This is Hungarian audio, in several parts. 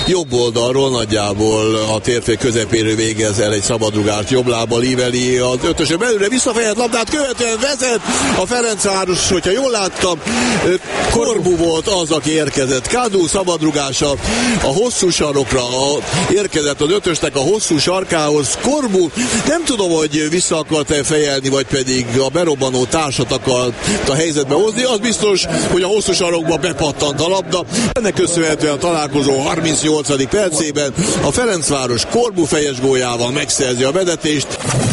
jobb oldalról nagyjából a térfél közepéről végez el egy szabadrugást, jobb lábbal íveli az ötösön belőle, visszafejelt labdát követően vezet a Ferencváros, hogyha jól láttam, Corbu volt az, aki érkezett. Kadu szabadrugása a hosszú sarokra érkezett az ötösnek a hosszú sarkához. Corbu nem tudom, hogy vissza akart-e fejelni, vagy pedig a berobbanó társat akart a helyzetbe hozni. Az biztos, hogy a hosszú sarokba bepattant a labda. Ennek köszönhetően a találkozó 38. percében a Ferencváros Corbu fejes góljával megszerzi a vezetést.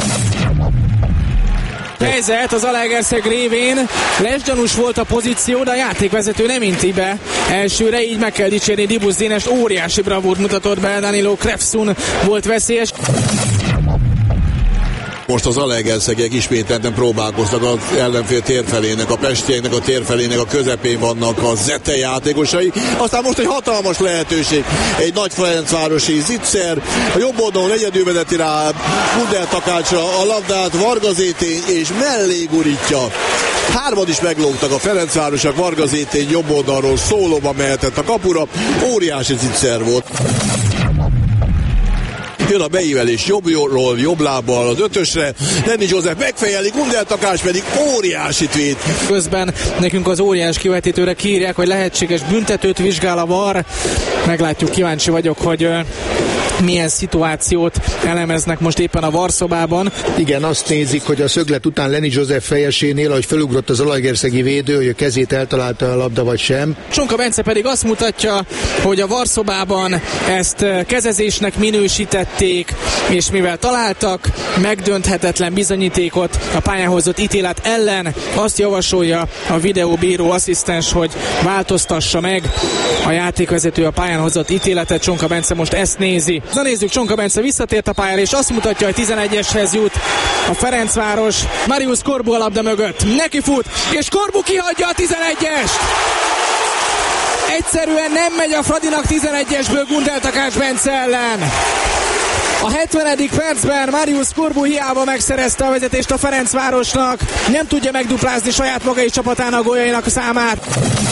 Helyzet az Zalaegerszeg révén, lesgyanús volt a pozíció, de a játékvezető nem inti be elsőre, így meg kell dicsérni Dibusz Dénest, óriási bravúrt mutatott be, Danilo Krefsun volt veszélyes. Most az Zalaegerszegiek ismételten próbálkoznak az ellenfél térfelének, a pestieknek a térfelének a közepén vannak a Zete játékosai. Aztán most egy hatalmas lehetőség, egy nagy ferencvárosi Zicser, a jobb oldalon egyedül vezeti rá Gundel Takácsra a labdát, Varga Zétény és mellé gurítja. Hárman is meglógtak a ferencvárosak, Varga Zétény jobb oldalról szólóba mehetett a kapura, óriási Zicser volt. Jön a beívelés jobbról, jobb lábbal az ötösre, Lenny József megfejeli, Gundel Takács pedig óriásit véd. Közben nekünk az óriás kivetítőre kírják, hogy lehetséges büntetőt vizsgál a VAR. Meglátjuk, kíváncsi vagyok, hogy milyen szituációt elemeznek most éppen a VAR szobában. Igen, azt nézik, hogy a szöglet után Lenny József fejesénél, ahogy felugrott az zalaegerszegi védő, hogy a kezét eltalálta a labda vagy sem. Csonka Bence pedig azt mutatja, hogy a VAR szobában ezt kezezésnek minősítették, és mivel találtak megdönthetetlen bizonyítékot a pályán hozott ítélet ellen, azt javasolja a videóbíró asszisztens, hogy változtassa meg a játékvezető a pályán hozott ítéletet. Csonka Bence most ezt nézi. Na nézzük, Csonka Bence visszatért a pályára, és azt mutatja, hogy 11-eshez jut a Ferencváros. Marius Corbu a labda mögött. Neki fut, és Corbu kihagyja a 11-est! Egyszerűen nem megy a Fradinak 11-esből Gundel Takács Bence ellen. A 70. percben Marius Corbu hiába megszerezte a vezetést a Ferencvárosnak. Nem tudja megduplázni saját maga és csapatának góljainak számát.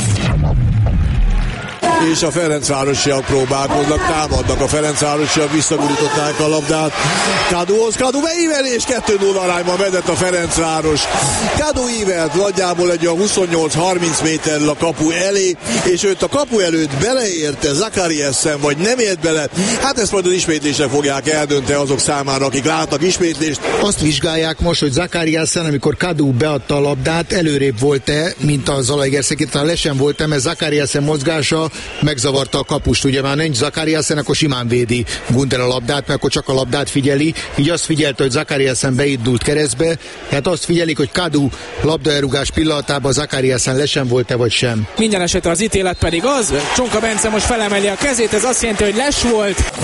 És a ferencvárosiak próbálkoznak, támadnak a ferencvárosiak, visszagurították a labdát Kaduhoz, Kadu beívelés, 2-0 arányban vezet a Ferencváros. Kadu ívelt nagyjából egy a 28-30 méterrel a kapu elé, és őt a kapu előtt beleérte Zakariassen, vagy nem ért bele. Hát ezt majd az ismétlések fogják eldönteni azok számára, akik látnak ismétlést. Azt vizsgálják most, hogy Zakariassen, amikor Kadu beadta a labdát, előrébb volt-e, mint a Zalaegerszegi, talán le sem volt-e, mert Zakariassen mozgása megzavarta a kapust. Ugye már nincs Zakariassen, akkor simán védi Gundel a labdát, mert akkor csak a labdát figyeli. Így azt figyelte, hogy Zakariassen beindult keresztbe, tehát azt figyelik, hogy Kadu labdaelrugás pillanatában Zakariassen le sem volt-e, vagy sem. Minden esetre az ítélet pedig az, Csonka Bence most felemeli a kezét, ez azt jelenti, hogy les volt.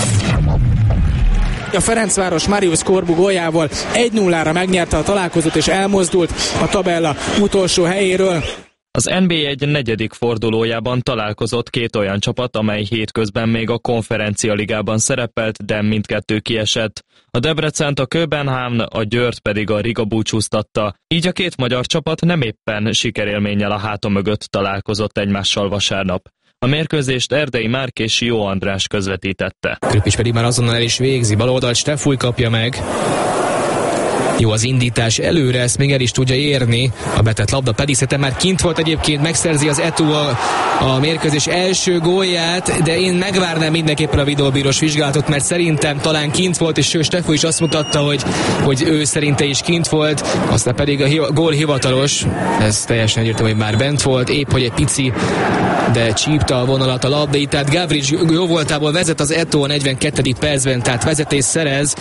A Ferencváros Marius Corbu góljával 1-0-ra megnyerte a találkozót, és elmozdult a tabella utolsó helyéről. Az NB1 negyedik fordulójában találkozott két olyan csapat, amely hétközben még a Konferencia Ligában szerepelt, de mindkettő kiesett. A Debrecent a Köbenhavn, a Győrt pedig a Riga búcsúztatta. Így a két magyar csapat nem éppen sikerélménnyel a háta mögött találkozott egymással vasárnap. A mérkőzést Erdei Márk és Jó András közvetítette. Kröpis pedig már azonnal el is végzi, baloldalt Stefúj kapja meg. Jó az indítás előre, ezt még el is tudja érni. A betett labda pedig szerintem már kint volt egyébként, megszerzi az Etu a mérkőzés első gólját, de én megvárnám mindenképpen a videóbírós vizsgálatot, mert szerintem talán kint volt, és Stefúj is azt mutatta, hogy ő szerinte is kint volt, aztán pedig a gól hivatalos, ez teljesen egyértelmű, hogy már bent volt, épp hogy egy pici, de csípta a vonalat a labda, így tehát Gavrics jó voltából vezet az Etu a 42. percben, tehát vezetés szerez.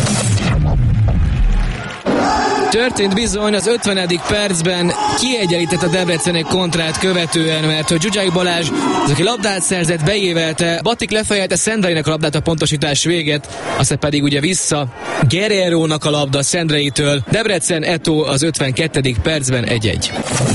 Történt bizony az 50. percben, kiegyenlített a Debreceni kontrát követően, mert hogy Zsuzsák Balázs, az aki labdát szerzett, beévelte, Batik lefejelte Szendreinek a labdát a pontosítás véget, aztán pedig ugye vissza Guerrerónak a labda Szendreitől. Debrecen Eto az 52. percben 1-1.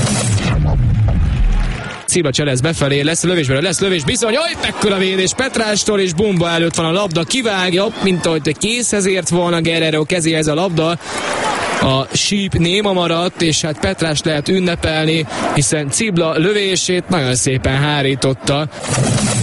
Cibla cselez befelé, lesz lövés bizony, mekkora védés Petrástól, és bomba előtt van a labda, kivágja, mint ahogy készhez ért volna Guerrero kezéhez a labda. A síp néma maradt, és hát Petrást lehet ünnepelni, hiszen Cibla lövését nagyon szépen hárította.